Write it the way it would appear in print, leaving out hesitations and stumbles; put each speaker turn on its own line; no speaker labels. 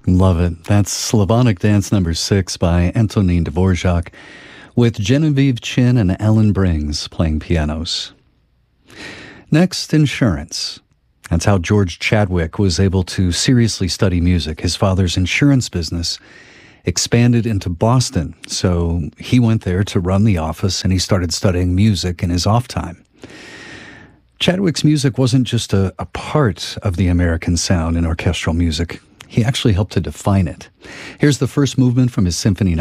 Love it. That's Slavonic Dance number 6 by Antonin Dvorak with Genevieve Chin and Ellen Brings playing pianos. Next, insurance. That's how George Chadwick was able to seriously study music. His father's insurance business expanded into Boston, so he went there to run the office and he started studying music in his off time. Chadwick's music wasn't just a part of the American sound in orchestral music. He actually helped to define it. Here's the first movement from his Symphony